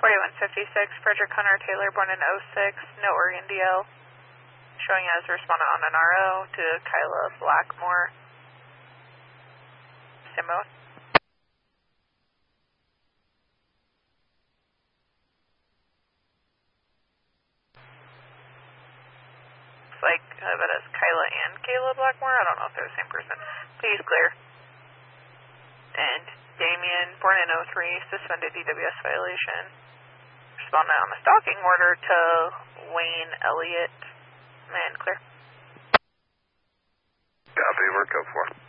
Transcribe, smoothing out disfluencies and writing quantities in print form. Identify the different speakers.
Speaker 1: 4156, Frederick Hunter Taylor, born in '06, no Oregon DL. Showing as respondent on an RO to Kyla Blackmore. Simo. Looks like that is Kyla and Kayla Blackmore. I don't know if they're the same person. Please clear. And Damien, born in '03, suspended DWS violation. Respondent on a stalking order to Wayne Elliott. And clear.
Speaker 2: Copy, we're code 4.